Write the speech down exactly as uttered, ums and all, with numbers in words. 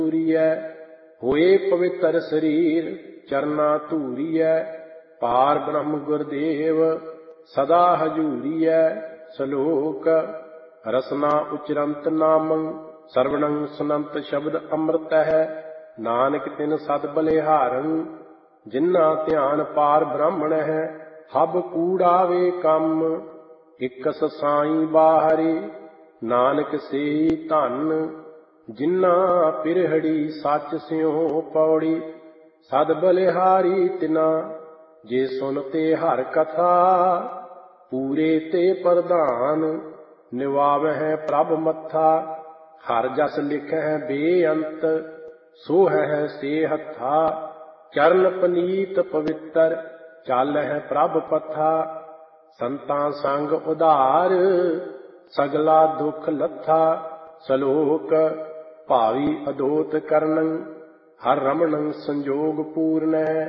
सूरिय होए पवित्र शरीर चरना धूरिय पार ब्रह्म गुरदेव सदा हजूरिय सलोक रसना उचरंत नामं ਸਰਵਣੰ ਸੁਨੰਤ ਸ਼ਬਦ ਅੰਮ੍ਰਿਤ ਹੈ ਨਾਨਕ ਤਿਨ ਸਦ ਬਲਿਹਾਰੰ ਜਿਨ੍ਹਾਂ ਧਿਆਨ ਪਾਰ ਬ੍ਰਾਹਮਣ ਹੈ ਹਬ ਕੂੜਾਵੇ ਕੰਮ ਇਕਸ ਸਾਈ ਬਾਹਰੀ ਨਾਨਕ ਸੇ ਧਨ ਜਿਨ੍ਹਾਂ ਪਿਰਹੜੀ ਸੱਚ ਸਿਉ ਪੌੜੀ ਸਦ ਬਲਿਹਾਰੀ ਤਿਨਾ ਜੇ ਸੁਨਤੇ ਹਰ ਕਥਾ ਪੂਰੇ ਤੇ ਪ੍ਰਧਾਨ ਨਿਵਾਵਹਿ ਪ੍ਰਭ ਮੱਥਾ ਹਰ ਜਸ ਲਿਖੈ ਬੇਅੰਤ ਸੋ ਹੈ ਸੇ ਹੱਥਾ ਚਰਨ ਪਨੀਤ ਪਵਿੱਤਰ ਚੱਲ ਹੈ ਪ੍ਰਭ ਪਥਾ ਸੰਤਾਂ ਸੰਗ ਉਧਾਰ ਸਗਲਾ ਦੁਖ ਲੱਥਾ ਸਲੋਕ ਭਾਵੀ ਅਦੋਤ ਕਰਨੰ ਹਰ ਰਮਣੰ ਸੰਜੋਗ ਪੂਰਨੈ